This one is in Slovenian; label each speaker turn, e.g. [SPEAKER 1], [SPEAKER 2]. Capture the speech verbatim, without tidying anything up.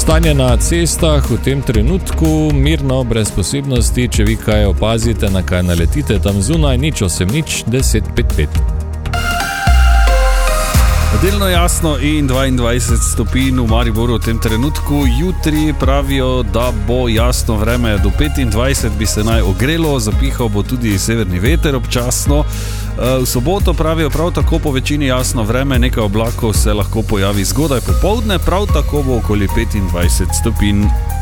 [SPEAKER 1] Stanje na cestah v tem trenutku mirno, brez posebnosti, če vi kaj opazite, na kaj naletite tam zunaj, nič osem nič deset pet pet.
[SPEAKER 2] Delno jasno in dvaindvajset stopinj v Mariboru v tem trenutku. Jutri pravijo, da bo jasno vreme do petindvajset, bi se naj ogrelo, zapihal bo tudi severni veter občasno. V soboto pravijo prav tako po večini jasno vreme, nekaj oblakov se lahko pojavi zgodaj popoldne, prav tako bo okoli petindvajset stopinj.